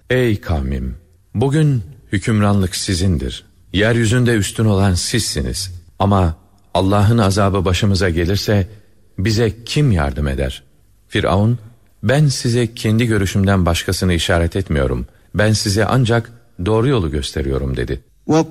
Ey kavmim! Bugün hükümranlık sizindir. Yeryüzünde üstün olan sizsiniz. Ama Allah'ın azabı başımıza gelirse bize kim yardım eder? Firavun, ben size kendi görüşümden başkasını işaret etmiyorum. Ben size ancak doğru yolu gösteriyorum dedi.